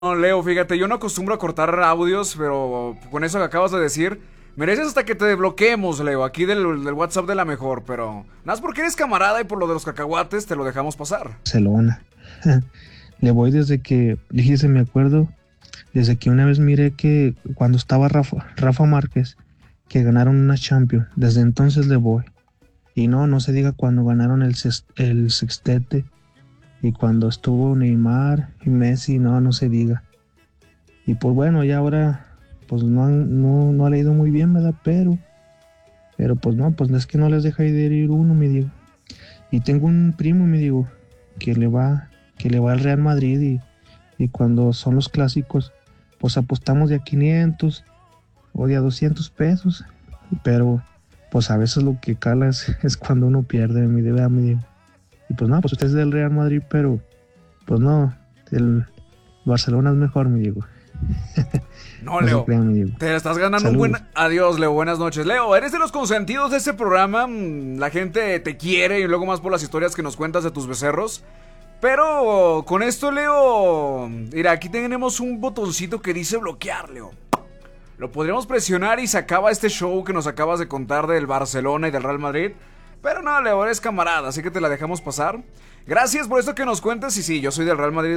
No, Leo, fíjate, yo no acostumbro a cortar audios, pero con eso que acabas de decir, mereces hasta que te desbloqueemos, Leo, aquí del WhatsApp de la mejor, pero nada más porque eres camarada y por lo de los cacahuates te lo dejamos pasar. Barcelona. Le voy desde que, dijiste, me acuerdo, desde que una vez miré que cuando estaba Rafa Márquez, que ganaron una Champions, desde entonces le voy. Y no, no se diga cuando ganaron el sextete y cuando estuvo Neymar y Messi, no, no se diga. Y pues bueno, ya ahora, pues no ha leído muy bien, ¿verdad? Pero pues no, pues es que no les deja de ir uno, me digo. Y tengo un primo, me digo, que le va, que le va al Real Madrid y cuando son los clásicos, pues apostamos de a 500 o de a 200 pesos, pero pues a veces lo que cala es cuando uno pierde, mi debe, me digo. Y pues no, pues usted es del Real Madrid, pero pues no, el Barcelona es mejor, me digo. No, No se Leo, crean, me digo. te estás ganando un buen... Saludos. Adiós, Leo, buenas noches. Leo, eres de los consentidos de este programa, la gente te quiere y luego más por las historias que nos cuentas de tus becerros. Pero con esto, Leo, mira, aquí tenemos un botoncito que dice bloquear, Leo. Lo podríamos presionar y se acaba este show que nos acabas de contar del Barcelona y del Real Madrid. Pero no, Leo, eres camarada, así que te la dejamos pasar. Gracias por esto que nos cuentas. Y sí, yo soy del Real Madrid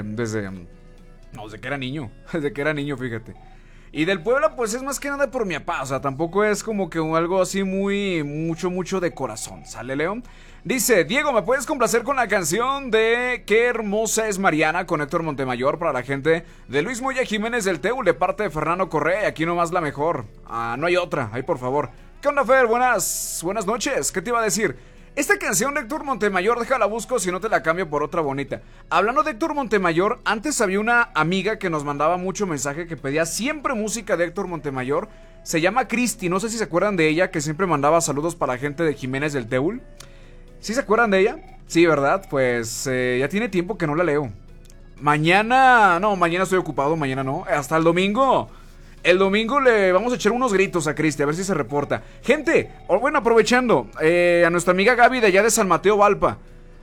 desde que era niño. Desde que era niño, fíjate. Y del Puebla, pues es más que nada por mi papá. O sea, tampoco es como que algo así muy, mucho de corazón. ¿Sale, Leo? Dice, Diego, ¿me puedes complacer con la canción de Qué hermosa es Mariana con Héctor Montemayor para la gente de Luis Moya Jiménez del Teul de parte de Fernando Correa? Y aquí nomás la mejor. Ah, no hay otra. Ahí, por favor. ¿Qué onda, Fer? Buenas noches. ¿Qué te iba a decir? Esta canción de Héctor Montemayor, déjala busco si no te la cambio por otra bonita. Hablando de Héctor Montemayor, antes había una amiga que nos mandaba mucho mensaje que pedía siempre música de Héctor Montemayor. Se llama Cristi, no sé si se acuerdan de ella, que siempre mandaba saludos para la gente de Jiménez del Teul. ¿Sí se acuerdan de ella? Sí, ¿verdad? Pues ya tiene tiempo que no la leo. Mañana... No, mañana estoy ocupado, mañana no. Hasta el domingo. El domingo le vamos a echar unos gritos a Cristi, a ver si se reporta. Gente, bueno, aprovechando, a nuestra amiga Gaby de allá de San Mateo Valpa.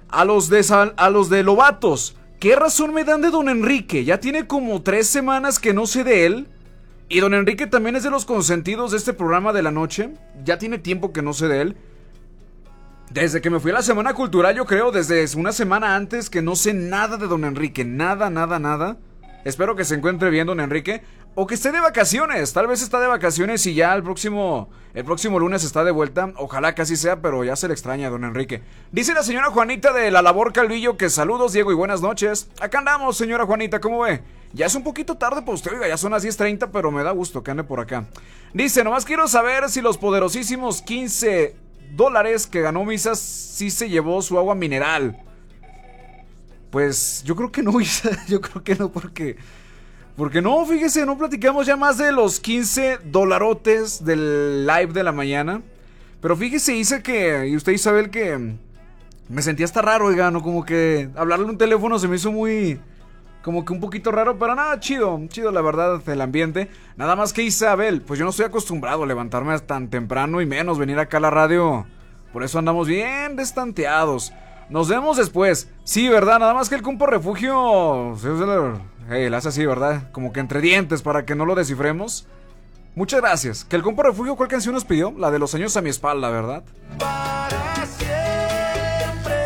A los de Lobatos. ¿Qué razón me dan de don Enrique? Ya tiene como 3 semanas que no sé de él. Y don Enrique también es de los consentidos de este programa de la noche. Ya tiene tiempo que no sé de él. Desde que me fui a la Semana Cultural, yo creo, desde una semana antes que no sé nada de don Enrique. Nada. Espero que se encuentre bien don Enrique. O que esté de vacaciones. Tal vez está de vacaciones y ya el próximo lunes está de vuelta. Ojalá que así sea, pero ya se le extraña a don Enrique. Dice la señora Juanita de la Labor Calvillo que saludos, Diego, y buenas noches. Acá andamos, señora Juanita, ¿cómo ve? Ya es un poquito tarde para usted, oiga, ya son las 10:30, pero me da gusto que ande por acá. Dice, nomás quiero saber si los poderosísimos $15 que ganó Misas sí se llevó su agua mineral. Pues yo creo que no, Isa, yo creo que no, porque no, fíjese, no platicamos ya más de los 15 dolarotes del live de la mañana. Pero fíjese, Isa, que, y usted, Isabel, que me sentía hasta raro, oiga, ¿no? Como que hablarle a un teléfono se me hizo muy, como que un poquito raro, pero nada, chido la verdad, el ambiente. Nada más que, Isabel, pues yo no estoy acostumbrado a levantarme tan temprano y menos venir acá a la radio. Por eso andamos bien destanteados. Nos vemos después. Sí, ¿verdad? Nada más que el compo refugio le hace así, ¿verdad? Como que entre dientes para que no lo descifremos. Muchas gracias. Que el compo refugio, ¿cuál canción nos pidió? La de los años a mi espalda, ¿verdad? Para siempre,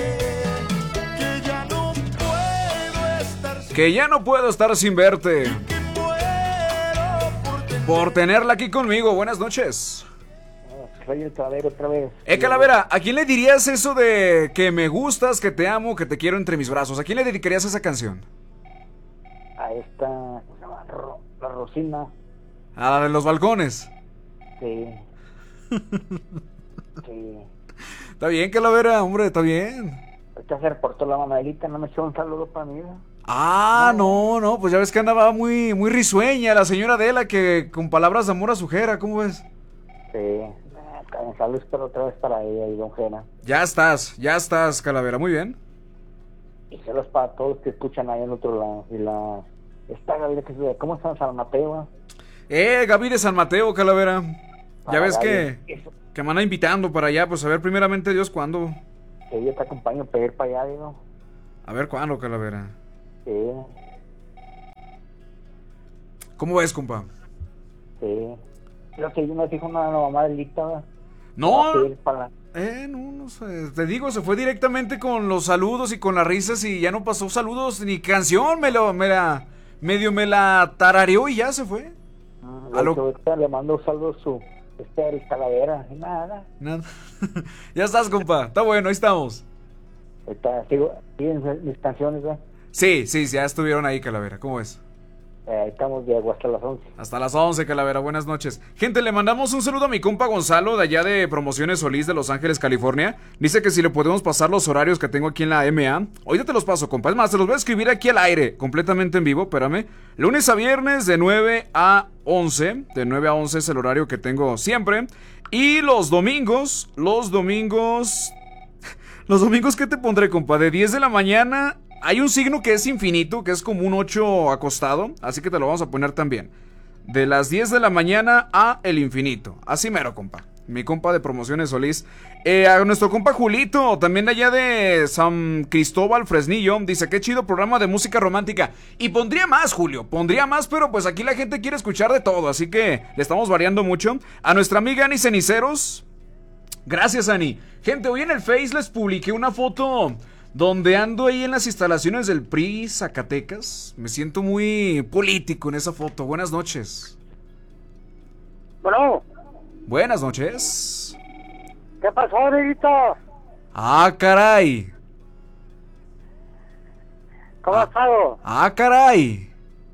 que ya no puedo estar sin, Que ya no puedo estar sin verte. que muero Por tenerla aquí conmigo. Buenas noches. Soy el Calavera otra vez. Calavera, ¿a quién le dirías eso de que me gustas, que te amo, que te quiero entre mis brazos? ¿A quién le dedicarías esa canción? A esta, ¿cómo se llama? La Rosina. A la de los balcones. Sí. Sí. Está bien, Calavera, hombre, está bien. Ahorita se reportó la Manuelita, no me echó un saludo para mí. Ah, no, pues ya ves que andaba muy risueña la señora Adela, que con palabras de amor a su jera, ¿cómo ves? Sí. Saludos pero otra vez para ella y don Jena. Ya estás, Calavera, muy bien. Y saludos para todos los que escuchan ahí en otro lado. Y la... Esta Gabriela que se... ¿Cómo está San Mateo? Gaby de San Mateo, Calavera. Ya ves Gaby, que me anda invitando para allá, pues a ver primeramente Dios cuándo. que yo te acompaño para ir para allá, digo. A ver cuándo, Calavera. Sí. ¿Cómo ves, compa? Sí. Creo que yo nos dijo una mamá de Lita, ¿verdad? No, Para... no sé. Te digo, se fue directamente con los saludos y con las risas y ya no pasó saludos ni canción. Medio me la tarareó y ya se fue. Ahorita le mando saludos su el Calavera. Nada. Ya estás, compa. Está bueno, ahí estamos. Siguen mis canciones, ¿verdad? Sí, ya estuvieron ahí, Calavera. ¿Cómo ves? Estamos, Diego, hasta las 11. Hasta las 11, Calavera. Buenas noches. Gente, le mandamos un saludo a mi compa Gonzalo, de allá de Promociones Solís de Los Ángeles, California. Dice que si le podemos pasar los horarios que tengo aquí en la MA. Ahorita te los paso, compa. Es más, te los voy a escribir aquí al aire, completamente en vivo, espérame. Lunes a viernes de 9 a 11. De 9 a 11 es el horario que tengo siempre. Y los domingos, ¿qué te pondré, compa? De 10 de la mañana... Hay un signo que es infinito, que es como un 8 acostado, así que te lo vamos a poner también. De las 10 de la mañana a el infinito. Así mero, compa. Mi compa de Promociones Solís. A nuestro compa Julito, también de allá de San Cristóbal, Fresnillo, dice, qué chido programa de música romántica. Y pondría más, Julio, pero pues aquí la gente quiere escuchar de todo, así que le estamos variando mucho. A nuestra amiga Ani Ceniceros. Gracias, Ani. Gente, hoy en el Face les publiqué una foto... donde ando ahí en las instalaciones del PRI Zacatecas. Me siento muy político en esa foto. Buenas noches. Bueno. Buenas noches. ¿Qué pasó, amiguito? Ah, caray. ¿Cómo has estado? Ah, caray.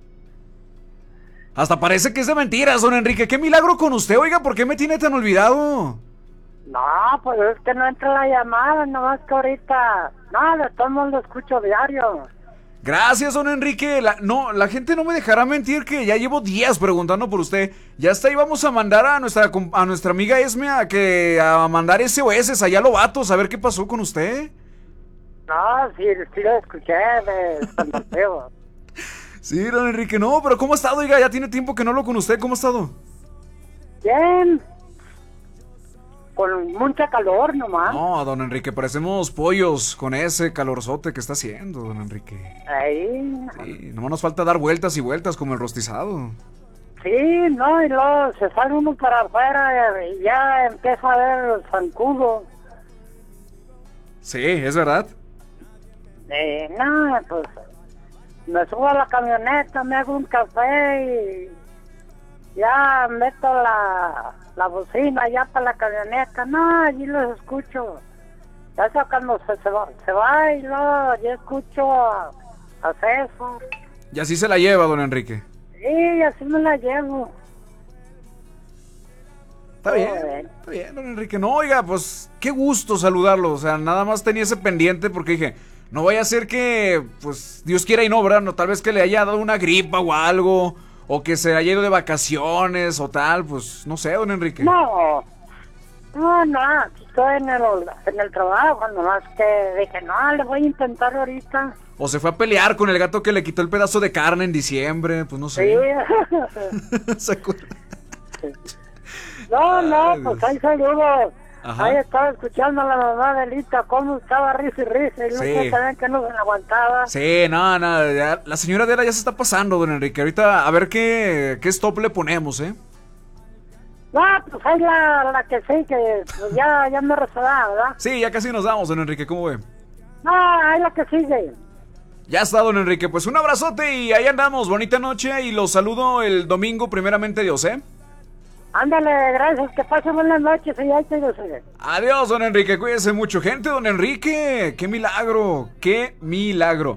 Hasta parece que es de mentiras, don Enrique. ¿Qué milagro con usted? Oiga, ¿por qué me tiene tan olvidado? No, pues es que no entra la llamada, nomás que ahorita... No, de todos modos lo escucho diario. Gracias, don Enrique. La gente no me dejará mentir que ya llevo días preguntando por usted. Ya hasta íbamos a mandar a nuestra amiga Esme a mandar SOS allá a Lobatos a ver qué pasó con usted. No, sí lo escuché de San Mateo. Sí, don Enrique, no, pero ¿cómo ha estado? Oiga, ya tiene tiempo que no hablo con usted. ¿Cómo ha estado? Bien. Con mucha calor nomás. No, don Enrique, parecemos pollos con ese calorzote que está haciendo, don Enrique. Ahí. Sí, nomás nos falta dar vueltas y vueltas como el rostizado. Sí, no, y luego se sale uno para afuera y ya empieza a ver el zancudo. Sí, es verdad. No, pues me subo a la camioneta, me hago un café y ya meto la bocina ya para la camioneta. No, allí los escucho. Ya sea cuando se va y luego yo escucho a César. Y así se la lleva, don Enrique. Sí, así me la llevo. Está bien, don Enrique. No, oiga, pues qué gusto saludarlo. O sea, nada más tenía ese pendiente porque dije, no vaya a ser que, pues, Dios quiera y no, ¿verdad? No, tal vez que le haya dado una gripa o algo, o que se haya ido de vacaciones o tal, pues, no sé, don Enrique. No, estoy en el trabajo, nomás que dije, no, le voy a intentar ahorita. O se fue a pelear con el gato que le quitó el pedazo de carne en diciembre, pues no sé. Sí. ¿Se acuerda? No, pues hay saludos. Ajá. Ahí estaba escuchando a la mamá de Lita cómo estaba risa y risa y luego también que no se la aguantaba. Sí, no, ya, la señora Adela ya se está pasando, don Enrique. Ahorita a ver qué stop le ponemos, ¿eh? No, pues hay la que sí, que pues ya me reservaba, ¿verdad? Sí, ya casi nos damos, don Enrique, ¿cómo ve? No, hay la que sigue. Ya está, don Enrique, pues un abrazote y ahí andamos, bonita noche y los saludo el domingo, primeramente Dios, ¿eh? Ándale, gracias, que pase buenas noches y ahí te sigue. Adiós, don Enrique, cuídese mucho. Gente, don Enrique, qué milagro, qué milagro.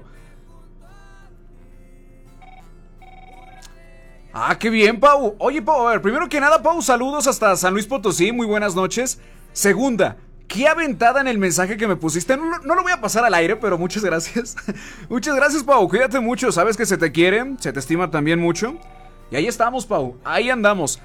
Ah, qué bien, Pau. Oye, Pau, a ver, primero que nada, Pau, saludos hasta San Luis Potosí, muy buenas noches. Segunda, qué aventada en el mensaje que me pusiste. No lo voy a pasar al aire, pero muchas gracias. Muchas gracias, Pau, cuídate mucho, sabes que se te quiere, se te estima también mucho. Y ahí estamos, Pau, ahí andamos.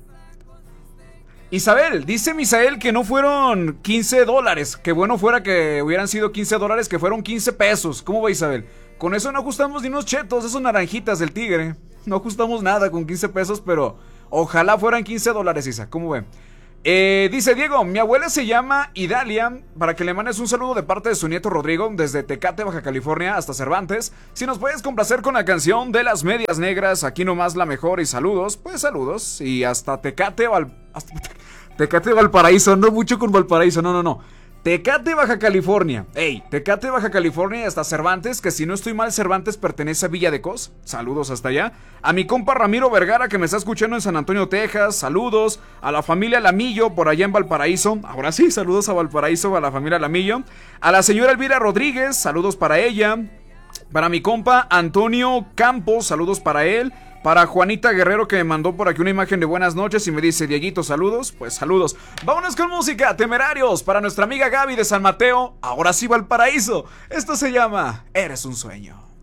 Isabel, dice Misael que no fueron $15, que bueno fuera que hubieran sido $15, que fueron 15 pesos. ¿Cómo va, Isabel? Con eso no ajustamos ni unos chetos, esos naranjitas del tigre. No ajustamos nada con 15 pesos, pero ojalá fueran $15, Isa. ¿Cómo ve? Dice Diego, mi abuela se llama Idalia, para que le mandes un saludo de parte de su nieto Rodrigo, desde Tecate, Baja California, hasta Cervantes. Si nos puedes complacer con la canción de las Medias Negras, aquí nomás la mejor, y saludos, pues saludos, y hasta Tecate, Tecate, Valparaíso, no mucho con Valparaíso, no. Tecate, Baja California. Ey, Tecate, Baja California y hasta Cervantes, que si no estoy mal, Cervantes pertenece a Villa de Cos. Saludos hasta allá. A mi compa Ramiro Vergara, que me está escuchando en San Antonio, Texas. Saludos. A la familia Lamillo, por allá en Valparaíso. Ahora sí, saludos a Valparaíso, a la familia Lamillo. A la señora Elvira Rodríguez, saludos para ella. Para mi compa Antonio Campos, saludos para él. Para Juanita Guerrero, que me mandó por aquí una imagen de buenas noches y me dice, Dieguito, saludos. Pues saludos. Vámonos con música, Temerarios. Para nuestra amiga Gaby de San Mateo, ahora sí Valparaíso. Esto se llama Eres un Sueño.